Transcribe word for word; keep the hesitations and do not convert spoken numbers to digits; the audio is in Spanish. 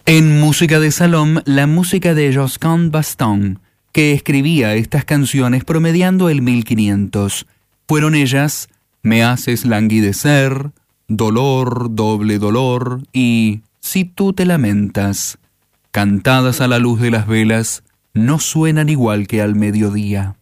En música de salón, la música de Josquin Baston, que escribía estas canciones promediando el mil quinientos. Fueron ellas Me haces languidecer, Dolor, doble dolor y Si tú te lamentas. Cantadas a la luz de las velas, no suenan igual que al mediodía.